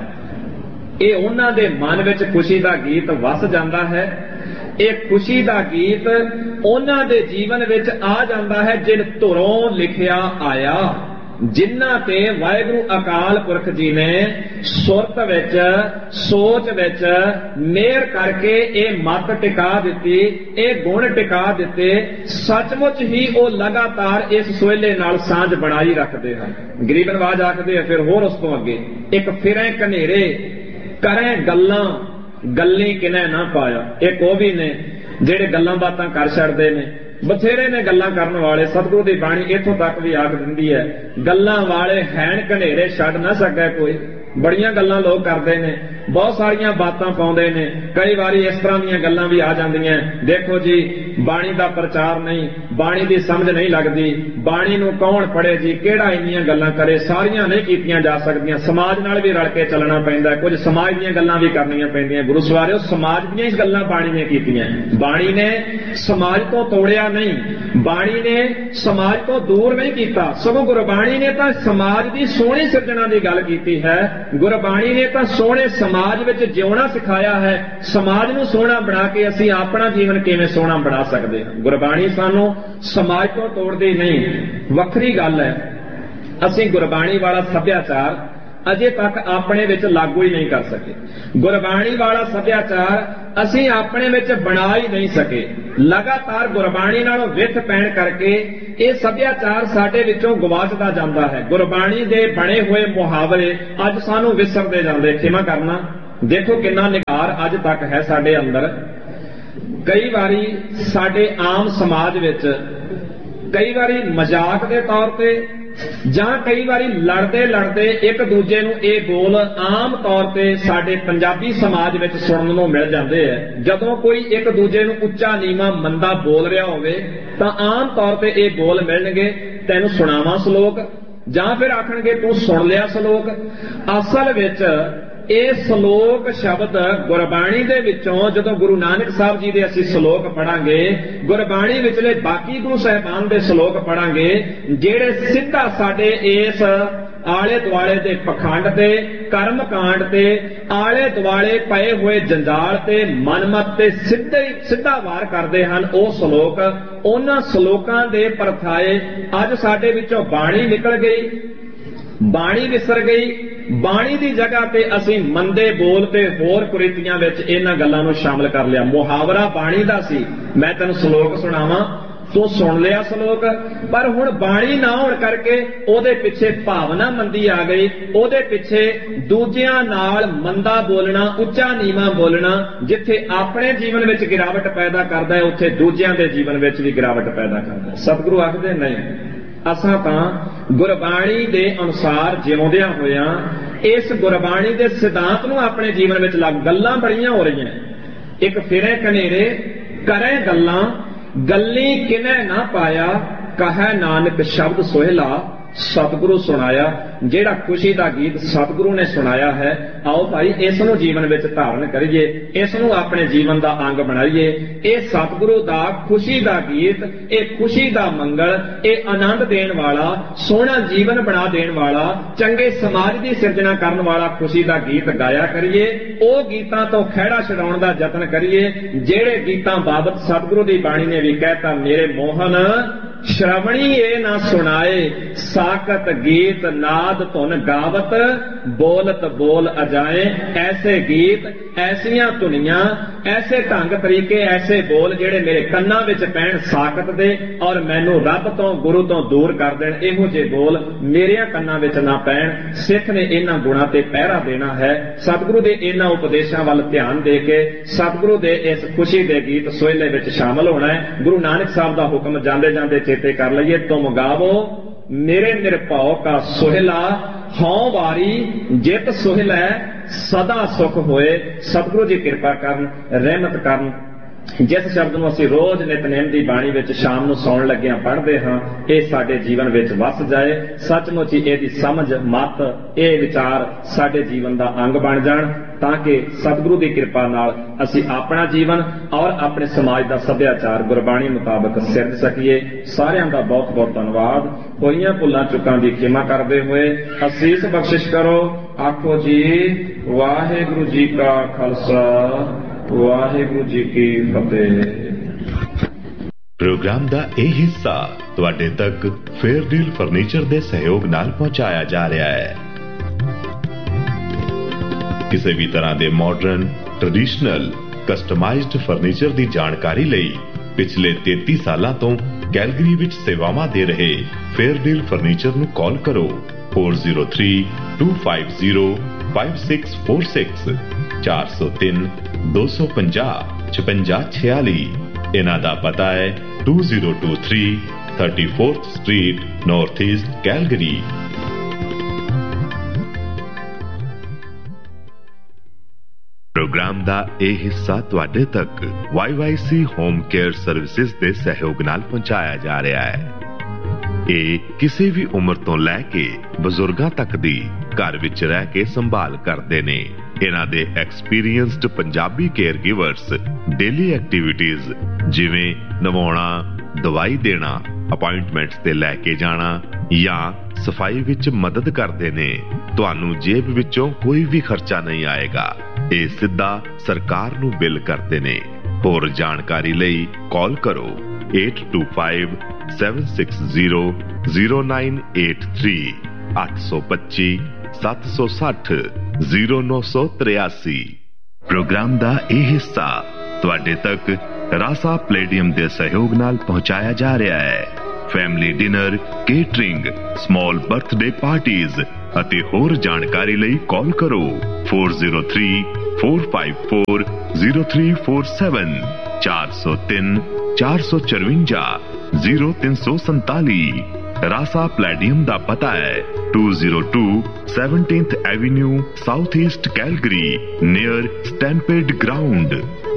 [SPEAKER 1] ਇਹ ਉਹਨਾਂ ਦੇ ਮਨ ਵਿੱਚ ਖੁਸ਼ੀ ਦਾ ਗੀਤ ਵਸ ਜਾਂਦਾ ਹੈ। ਇਹ ਖੁਸ਼ੀ ਦਾ ਗੀਤ ਉਹਨਾਂ ਦੇ ਜੀਵਨ ਵਿੱਚ ਆ ਜਾਂਦਾ ਹੈ ਜਿਨ ਧੁਰੋਂ ਲਿਖਿਆ ਆਇਆ, ਜਿਨ੍ਹਾਂ ਤੇ ਵਾਹਿਗੁਰੂ ਅਕਾਲ ਪੁਰਖ ਜੀ ਨੇ ਸੁਰਤ ਵਿੱਚ, ਸੋਚ ਵਿੱਚ ਮਿਹਰ ਕਰਕੇ ਇਹ ਮੱਤ ਟਿਕਾ ਦਿੱਤੀ, ਇਹ ਗੁਣ ਟਿਕਾ ਦਿੱਤੇ। ਸੱਚਮੁੱਚ ਹੀ ਉਹ ਲਗਾਤਾਰ ਇਸ ਸੋਹਿਲੇ ਨਾਲ ਸਾਂਝ ਬਣਾਈ ਰੱਖਦੇ ਹਨ। ਗਰੀਬ ਨਵਾਜ ਆਖਦੇ ਆ ਫਿਰ ਹੋਰ ਉਸ ਤੋਂ ਅੱਗੇ, ਇੱਕ ਫਿਰੇ ਕਨੇਰੇ ਕਰੇ ਗੱਲਾਂ ਗੱਲੀ ਕਿਨੇ ਨਾ ਪਾਇਆ। ਇੱਕ ਉਹ ਵੀ ਨੇ ਜਿਹੜੇ ਗੱਲਾਂ ਬਾਤਾਂ ਕਰ ਛੱਡਦੇ ਨੇ। ਬਥੇਰੇ ਨੇ ਗੱਲਾਂ ਕਰਨ ਵਾਲੇ। ਸਤਿਗੁਰੂ ਦੀ ਬਾਣੀ ਇੱਥੋਂ ਤੱਕ ਵੀ ਆਖ ਦਿੰਦੀ ਹੈ, ਗੱਲਾਂ ਵਾਲੇ ਹੈਣ ਘਨੇਰੇ ਛੱਡ ਨਾ ਸਕੇ ਕੋਈ। ਬੜੀਆਂ ਗੱਲਾਂ ਲੋਕ ਕਰਦੇ ਨੇ, ਬਹੁਤ ਸਾਰੀਆਂ ਬਾਤਾਂ ਪਾਉਂਦੇ ਨੇ। ਕਈ ਵਾਰੀ ਇਸ ਤਰ੍ਹਾਂ ਦੀਆਂ ਗੱਲਾਂ ਵੀ ਆ ਜਾਂਦੀਆਂ, ਦੇਖੋ ਜੀ ਬਾਣੀ ਦਾ ਪ੍ਰਚਾਰ ਨਹੀਂ, ਬਾਣੀ ਦੀ ਸਮਝ ਨਹੀਂ ਲੱਗਦੀ, ਬਾਣੀ ਨੂੰ ਕੌਣ ਪੜ੍ਹੇ ਜੀ, ਕਿਹੜਾ ਇੰਨੀਆਂ ਗੱਲਾਂ ਕਰੇ। ਸਾਰੀਆਂ ਨਹੀਂ ਕੀਤੀਆਂ ਜਾ ਸਕਦੀਆਂ, ਸਮਾਜ ਨਾਲ ਵੀ ਰਲ ਕੇ ਚੱਲਣਾ ਪੈਂਦਾ, ਕੁਝ ਸਮਾਜ ਦੀਆਂ ਗੱਲਾਂ ਵੀ ਕਰਨੀਆਂ ਪੈਂਦੀਆਂ। ਗੁਰੂ ਸਵਾਰਿਓ, ਸਮਾਜ ਦੀਆਂ ਹੀ ਗੱਲਾਂ ਬਾਣੀ ਨੇ ਕੀਤੀਆਂ। ਬਾਣੀ ਨੇ ਸਮਾਜ ਤੋਂ ਤੋੜਿਆ ਨਹੀਂ, ਬਾਣੀ ਨੇ ਸਮਾਜ ਤੋਂ ਦੂਰ ਨਹੀਂ ਕੀਤਾ, ਸਗੋਂ ਗੁਰਬਾਣੀ ਨੇ ਤਾਂ ਸਮਾਜ ਦੀ ਸੋਹਣੀ ਸਿਰਜਣਾ ਦੀ ਗੱਲ ਕੀਤੀ ਹੈ। ਗੁਰਬਾਣੀ ਨੇ ਤਾਂ ਸੋਹਣੇ ਸਮਾਜ ਵਿੱਚ ਜਿਉਣਾ ਸਿਖਾਇਆ ਹੈ। ਸਮਾਜ ਨੂੰ ਸੋਹਣਾ ਬਣਾ ਕੇ ਅਸੀਂ ਆਪਣਾ ਜੀਵਨ ਕਿਵੇਂ ਸੋਹਣਾ ਬਣਾ ਸਕਦੇ ਹਾਂ। ਗੁਰਬਾਣੀ ਸਾਨੂੰ ਸਮਾਜ ਤੋਂ ਤੋੜਦੀ ਨਹੀਂ। ਵੱਖਰੀ ਗੱਲ ਹੈ, ਅਸੀਂ ਗੁਰਬਾਣੀ ਵਾਲਾ ਸੱਭਿਆਚਾਰ ਅਜੇ ਤੱਕ ਆਪਣੇ ਵਿੱਚ ਲਾਗੂ ਹੀ ਨਹੀਂ ਕਰ ਸਕੇ। ਗੁਰਬਾਣੀ ਵਾਲਾ ਸੱਭਿਆਚਾਰ ਅਸੀਂ ਆਪਣੇ ਵਿੱਚ ਬਣਾ ਹੀ ਨਹੀਂ ਸਕੇ। ਲਗਾਤਾਰ ਗੁਰਬਾਣੀ ਨਾਲੋਂ ਵਿੱਥ ਪੈਣ ਕਰਕੇ ਇਹ ਸੱਭਿਆਚਾਰ ਸਾਡੇ ਵਿੱਚੋਂ ਗਵਾਚਦਾ ਜਾਂਦਾ ਹੈ। ਗੁਰਬਾਣੀ ਦੇ ਬਣੇ ਹੋਏ ਮੁਹਾਵਰੇ ਅੱਜ ਸਾਨੂੰ ਵਿਸਰਦੇ ਜਾਂਦੇ। ਖਿਮਾ ਕਰਨਾ, ਦੇਖੋ ਕਿੰਨਾ ਨਿਘਾਰ ਅੱਜ ਤੱਕ ਹੈ ਸਾਡੇ ਅੰਦਰ। ਕਈ ਵਾਰੀ ਸਾਡੇ ਆਮ ਸਮਾਜ ਵਿੱਚ, ਕਈ ਵਾਰੀ ਮਜ਼ਾਕ ਦੇ ਤੌਰ ਤੇ ਜਾਂ ਕਈ ਵਾਰੀ ਲੜਦੇ ਲੜਦੇ ਇੱਕ ਦੂਜੇ ਨੂੰ ਇਹ ਬੋਲ ਆਮ ਤੌਰ ਤੇ ਸਾਡੇ ਪੰਜਾਬੀ ਸਮਾਜ ਵਿੱਚ ਸੁਣਨ ਨੂੰ ਮਿਲ ਜਾਂਦੇ ਹੈ। ਜਦੋਂ ਕੋਈ ਇੱਕ ਦੂਜੇ ਨੂੰ ਉੱਚਾ ਨੀਵਾਂ ਮੰਦਾ ਬੋਲ ਰਿਹਾ ਹੋਵੇ ਤਾਂ ਆਮ ਤੌਰ ਤੇ ਇਹ ਬੋਲ ਮਿਲਣਗੇ, ਤੈਨੂੰ ਸੁਣਾਵਾਂ ਸ਼ਲੋਕ, ਜਾਂ ਫਿਰ ਆਖਣਗੇ ਤੂੰ ਸੁਣ ਲਿਆ ਸ਼ਲੋਕ। ਅਸਲ ਵਿੱਚ ਇਹ ਸ਼ਲੋਕ ਸ਼ਬਦ ਗੁਰਬਾਣੀ ਦੇ ਵਿੱਚੋਂ, ਜਦੋਂ ਗੁਰੂ ਨਾਨਕ ਸਾਹਿਬ ਜੀ ਦੇ ਅਸੀਂ ਸ਼ਲੋਕ ਪੜਾਂਗੇ, ਗੁਰਬਾਣੀ ਵਿਚਲੇ ਬਾਕੀ ਗੁਰੂ ਸਾਹਿਬਾਨ ਦੇ ਸ਼ਲੋਕ ਪੜਾਂਗੇ, ਜਿਹੜੇ ਸਿੱਧਾ ਸਾਡੇ ਇਸ ਆਲੇ ਦੁਆਲੇ ਦੇ ਪਖੰਡ ਤੇ, ਕਰਮ ਕਾਂਡ ਤੇ, ਆਲੇ ਦੁਆਲੇ ਪਏ ਹੋਏ ਜੰਜਾਲ ਤੇ, ਮਨਮਤ ਤੇ ਸਿੱਧਾ ਵਾਰ ਕਰਦੇ ਹਨ। ਉਹ ਸ਼ਲੋਕ, ਉਹਨਾਂ ਸ਼ਲੋਕਾਂ ਦੇ ਪਰਥਾਏ ਅੱਜ ਸਾਡੇ ਵਿੱਚੋਂ ਬਾਣੀ ਨਿਕਲ ਗਈ, ਬਾਣੀ ਵਿਸਰ ਗਈ। ਬਾਣੀ ਦੀ ਜਗ੍ਹਾ ਤੇ ਅਸੀਂ ਮੰਦੇ ਬੋਲ ਤੇ ਹੋਰ ਕੁਰੀਤੀਆਂ ਵਿੱਚ ਇਹਨਾਂ ਗੱਲਾਂ ਨੂੰ ਸ਼ਾਮਲ ਕਰ ਲਿਆ। ਮੁਹਾਵਰਾ ਬਾਣੀ ਦਾ ਸੀ, ਮੈਂ ਤੈਨੂੰ ਸ਼ਲੋਕ ਸੁਣਾਵਾਂ, ਤੂੰ ਸੁਣ ਲਿਆ ਸ਼ਲੋਕ, ਪਰ ਹੁਣ ਬਾਣੀ ਨਾ ਹੋਣ ਕਰਕੇ ਉਹਦੇ ਪਿੱਛੇ ਭਾਵਨਾ ਮੰਦੀ ਆ ਗਈ। ਉਹਦੇ ਪਿੱਛੇ ਦੂਜਿਆਂ ਨਾਲ ਮੰਦਾ ਬੋਲਣਾ, ਉੱਚਾ ਨੀਵਾਂ ਬੋਲਣਾ, ਜਿੱਥੇ ਆਪਣੇ ਜੀਵਨ ਵਿੱਚ ਗਿਰਾਵਟ ਪੈਦਾ ਕਰਦਾ ਹੈ, ਉੱਥੇ ਦੂਜਿਆਂ ਦੇ ਜੀਵਨ ਵਿੱਚ ਵੀ ਗਿਰਾਵਟ ਪੈਦਾ ਕਰਦਾ ਹੈ। ਸਤਿਗੁਰੂ ਆਖਦੇ ਨਹੀਂ, ਅਸਾਂ ਤਾਂ ਗੁਰਬਾਣੀ ਦੇ ਅਨੁਸਾਰ ਜਿਉਂਦਿਆਂ ਹੋਇਆਂ ਇਸ ਗੁਰਬਾਣੀ ਦੇ ਸਿਧਾਂਤ ਨੂੰ ਆਪਣੇ ਜੀਵਨ ਵਿੱਚ ਗੱਲਾਂ ਬੜੀਆਂ ਹੋ ਰਹੀਆਂ। ਇੱਕ ਫਿਰੇ ਕਨੇਰੇ ਕਰੇ ਗੱਲਾਂ, ਗੱਲੀ ਕਿਨੇ ਨਾ ਪਾਇਆ, ਕਹੈ ਨਾਨਕ ਸ਼ਬਦ ਸੋਹਿਲਾ। ਸਤਿਗੁਰੂ ਸੁਣਾਇਆ, ਜਿਹੜਾ ਖੁਸ਼ੀ ਦਾ ਗੀਤ ਸਤਿਗੁਰੂ ਨੇ ਸੁਣਾਇਆ ਹੈ, ਆਓ ਭਾਈ ਇਸ ਨੂੰ ਜੀਵਨ ਵਿੱਚ ਧਾਰਨ ਕਰੀਏ, ਇਸ ਨੂੰ ਆਪਣੇ ਜੀਵਨ ਦਾ ਅੰਗ ਬਣਾਈਏ। ਇਹ ਸਤਿਗੁਰੂ ਦਾ ਖੁਸ਼ੀ ਦਾ ਗੀਤ, ਇਹ ਖੁਸ਼ੀ ਦਾ ਮੰਗਲ, ਇਹ ਆਨੰਦ ਦੇਣ ਵਾਲਾ, ਸੋਹਣਾ ਜੀਵਨ ਬਣਾ ਦੇਣ ਵਾਲਾ, ਚੰਗੇ ਸਮਾਜ ਦੀ ਸਿਰਜਣਾ ਕਰਨ ਵਾਲਾ ਖੁਸ਼ੀ ਦਾ ਗੀਤ ਗਾਇਆ ਕਰੀਏ। ਉਹ ਗੀਤਾਂ ਤੋਂ ਖਹਿੜਾ ਛਡਾਉਣ ਦਾ ਯਤਨ ਕਰੀਏ ਜਿਹੜੇ ਗੀਤਾਂ ਬਾਬਤ ਸਤਿਗੁਰੂ ਦੀ ਬਾਣੀ ਨੇ ਵੀ ਕਹਿਤਾ, ਮੇਰੇ ਮੋਹਨ ਸ਼ਰਵਣੀ ਇਹ ਨਾ ਸੁਣਾਏ, ਸਾਕਤ ਗੀਤ ਨਾਦ ਧੁਨ ਗਾਵਤ, ਬੋਲਤ ਬੋਲ ਅਜਾਏ। ਐਸੇ ਗੀਤ, ਐਸੀਆਂ ਧੁਨੀਆਂ, ਐਸੇ ਢੰਗ ਤਰੀਕੇ, ਐਸੇ ਬੋਲ ਜਿਹੜੇ ਮੇਰੇ ਕੰਨਾਂ ਵਿੱਚ ਪੈਣ ਸਾਕਤ ਦੇ, ਔਰ ਮੈਨੂੰ ਰੱਬ ਤੋਂ ਗੁਰੂ ਤੋਂ ਦੂਰ ਕਰ ਦੇਣ, ਇਹੋ ਜਿਹੇ ਬੋਲ ਮੇਰਿਆਂ ਕੰਨਾਂ ਵਿੱਚ ਨਾ ਪੈਣ। ਸਿੱਖ ਨੇ ਇਹਨਾਂ ਗੁਣਾਂ ਤੇ ਪਹਿਰਾ ਦੇਣਾ ਹੈ। ਸਤਿਗੁਰੂ ਦੇ ਇਹਨਾਂ ਉਪਦੇਸ਼ਾਂ ਵੱਲ ਧਿਆਨ ਦੇ ਕੇ ਸਤਿਗੁਰੂ ਦੇ ਇਸ ਖੁਸ਼ੀ ਦੇ ਗੀਤ ਸੋਹਿਲੇ ਵਿੱਚ ਸ਼ਾਮਲ ਹੋਣਾ ਹੈ। ਗੁਰੂ ਨਾਨਕ ਸਾਹਿਬ ਦਾ ਹੁਕਮ ਜਾਂਦੇ ਜਾਂਦੇ ਚੇਤੇ ਕਰ ਲਈਏ, ਤੁਮ ਗਾਵੋ ਮੇਰੇ ਨਿਰਭਉ ਕਾ ਸੋਹਿਲਾ, ਹਉ ਵਾਰੀ ਜਿਤ ਸੋਹਿਲਾ, ਸਦਾ ਸੁਖ ਹੋਏ। ਸਤਿਗੁਰੂ ਜੀ ਕਿਰਪਾ ਕਰਨ, ਰਹਿਮਤ ਕਰਨ। ਜਿਸ ਸ਼ਬਦ ਨੂੰ ਅਸੀਂ ਰੋਜ਼ ਨਿਤਨੇਮ ਦੀ ਬਾਣੀ ਵਿੱਚ ਸ਼ਾਮ ਨੂੰ ਸੌਣ ਲੱਗਿਆਂ ਪੜ੍ਹਦੇ ਹਾਂ, ਇਹ ਸਾਡੇ ਜੀਵਨ ਵਿੱਚ ਵਸ ਜਾਏ। ਸੱਚਮੁੱਚ ਹੀ ਇਹਦੀ ਸਮਝ, ਮੱਤ, ਇਹ ਵਿਚਾਰ ਸਾਡੇ ਜੀਵਨ ਦਾ ਅੰਗ ਬਣ ਜਾਣ, ਤਾਂ ਕਿ ਸਤਿਗੁਰੂ ਦੀ ਕਿਰਪਾ ਨਾਲ ਅਸੀਂ ਆਪਣਾ ਜੀਵਨ ਔਰ ਆਪਣੇ ਸਮਾਜ ਦਾ ਸੱਭਿਆਚਾਰ ਗੁਰਬਾਣੀ ਮੁਤਾਬਕ ਸਿਰਜ ਸਕੀਏ। ਸਾਰਿਆਂ ਦਾ ਬਹੁਤ ਬਹੁਤ ਧੰਨਵਾਦ। ਹੋਈਆਂ ਭੁੱਲਾਂ ਚੁੱਕਾਂ ਦੀ ਖਿਮਾ ਕਰਦੇ ਹੋਏ ਅਸੀਸ ਬਖਸ਼ਿਸ਼ ਕਰੋ। ਆਖੋ ਜੀ ਵਾਹਿਗੁਰੂ ਜੀ ਕਾ ਖਾਲਸਾ, ਵਾਹਿਗੁਰੂ ਜੀ ਕੀ ਫਤਿਹ।
[SPEAKER 2] ਪ੍ਰੋਗਰਾਮ ਦਾ ਇਹ ਹਿੱਸਾ ਤੁਹਾਡੇ ਤੱਕ ਫੇਅਰਡੀਲ ਫਰਨੀਚਰ ਦੇ ਸਹਿਯੋਗ ਨਾਲ ਪਹੁੰਚਾਇਆ ਜਾ ਰਿਹਾ ਹੈ। ਕਿਸੇ ਵੀ ਤਰ੍ਹਾਂ ਦੇ ਮਾਡਰਨ, ਟ੍ਰੈਡੀਸ਼ਨਲ, ਕਸਟਮਾਈਜ਼ਡ ਫਰਨੀਚਰ ਦੀ ਜਾਣਕਾਰੀ ਲਈ ਪਿਛਲੇ 33 ਸਾਲਾਂ ਤੋਂ ਕੈਲਗਰੀ ਵਿੱਚ ਸੇਵਾਵਾਂ ਦੇ ਰਹੇ ਫੇਅਰਡੀਲ ਫਰਨੀਚਰ ਨੂੰ ਕਾਲ ਕਰੋ 4032505646 403 250 5646। ਇਹਨਾਂ ਦਾ ਪਤਾ ਹੈ 2023 34th street north East Calgary. Programme ਦਾ ਇਹ ਹਿੱਸਾ ਤੁਹਾਡੇ ਤੱਕ YYC ਹੋਮ ਕੇਅਰ ਸਰਵਿਸਿਜ਼ ਦੇ ਸਹਿਯੋਗ ਨਾਲ ਪਹੁੰਚਾਇਆ ਜਾ ਰਿਹਾ ਹੈ। ਇਹ ਕਿਸੇ ਵੀ ਉਮਰ ਤੋਂ ਲੈ ਕੇ ਬਜ਼ੁਰਗਾਂ ਤੱਕ ਦੀ ਘਰ ਵਿੱਚ ਰਹਿ ਕੇ ਸੰਭਾਲ ਕਰਦੇ ਨੇ। ਇਹਨਾਂ ਦੇ experienced Punjabi care ਗਿਵਰਸ daily activities ਜਿਵੇਂ ਨਵਾਉਣਾ, ਦਵਾਈ ਦੇਣਾ, ਅਪਾਇੰਟਮੈਂਟਸ ਤੇ ਲੈ ਕੇ ਜਾਣਾ ਜਾਂ ਸਫਾਈ ਵਿੱਚ ਮਦਦ ਕਰਦੇ ਨੇ। ਤੁਹਾਨੂੰ ਜੇਬ ਵਿੱਚੋਂ ਕੋਈ ਵੀ ਖਰਚਾ ਨਹੀਂ ਆਏਗਾ। ਇਹ ਸਿੱਧਾ ਸਰਕਾਰ ਨੂੰ ਬਿੱਲ ਕਰਦੇ ਨੇ। ਹੋਰ ਜਾਣਕਾਰੀ ਲਈ ਕਾਲ ਕਰੋ 8257600983 825 760 0983। ਪ੍ਰੋਗਰਾਮ ਦਾ ਇਹ ਹਿੱਸਾ ਤੁਹਾਡੇ ਤੱਕ ਰਾਸਾ ਪਲੇਡੀਅਮ ਦੇ ਸਹਿਯੋਗ ਨਾਲ ਪਹੁੰਚਾਇਆ ਜਾ ਰਿਹਾ ਹੈ। Family dinner, catering, small birthday parties ਅਤੇ ਹੋਰ ਜਾਣਕਾਰੀ ਲਈ ਕਾਲ ਕਰੋ 4034540347 403 454 0347। ਰਾਸਾ ਪਲੇਡੀਅਮ ਦਾ ਪਤਾ ਹੈ 202 17th avenue south East Calgary near ਸਟੈਂਪੇਡ ground.